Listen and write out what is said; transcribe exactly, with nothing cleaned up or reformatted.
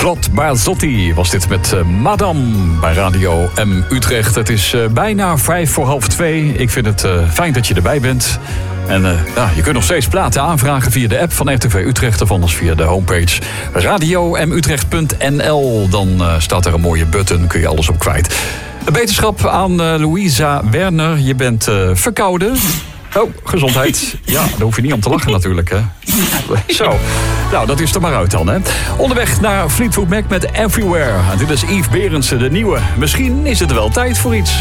Claude Barzotti was dit met uh, Madame bij Radio M Utrecht. Het is uh, bijna vijf voor half twee. Ik vind het uh, fijn dat je erbij bent. En uh, ja, je kunt nog steeds platen aanvragen via de app van R T V Utrecht... of anders via de homepage radio m utrecht punt n l. Dan uh, staat er een mooie button, kun je alles op kwijt. Een beterschap aan uh, Louisa Werner. Je bent uh, verkouden. Oh, gezondheid. Ja, daar hoef je niet om te lachen natuurlijk, hè. Zo, nou, dat is er maar uit dan, hè. Onderweg naar Fleetwood Mac met Everywhere. En dit is Yves Berendsen, de nieuwe. Misschien is het wel tijd voor iets.